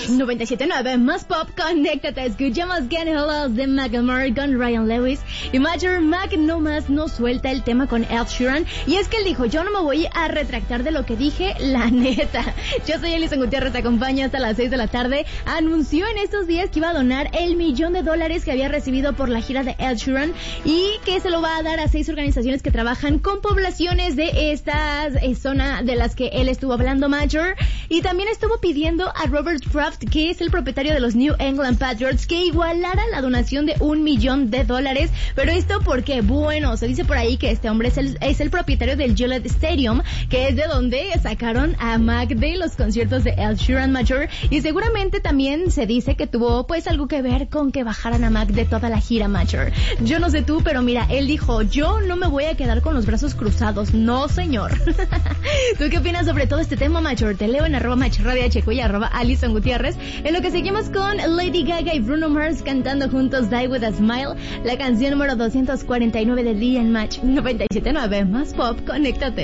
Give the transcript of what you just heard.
97.9 más pop, conéctate, escuchamos Can't Hold Us de Macklemore con Ryan Lewis. Y Major Mac nomás no suelta el tema con Ed Sheeran. Y es que él dijo, yo no me voy a retractar de lo que dije, la neta. Yo soy Alison Gutiérrez, te acompaño hasta las 6 de la tarde. Anunció en estos días que iba a donar $1 millón que había recibido por la gira de Ed Sheeran y que se lo va a dar a 6 organizaciones que trabajan con poblaciones de esta zona de las que él estuvo hablando, Major. Y también estuvo pidiendo a Robert Kraft, que es el propietario de los New England Patriots, que igualara la donación de $1 millón. Pero esto porque, bueno, se dice por ahí que este hombre es el propietario del Gillette Stadium, que es de donde sacaron a Mac de los conciertos de Ed Sheeran, Major, y seguramente también se dice que tuvo pues algo que ver con que bajaran a Mac de toda la gira, Major. Yo no sé tú, pero mira, él dijo, yo no me voy a quedar con los brazos cruzados, no señor. ¿Tú qué opinas sobre todo este tema, Major? Te leo en @MachRadioHQ y @Alison Gutiérrez, en lo que seguimos con Lady Gaga y Bruno Mars cantando juntos Die With A Smile, la canción número 249 del día en Match 97.9 más pop, conéctate.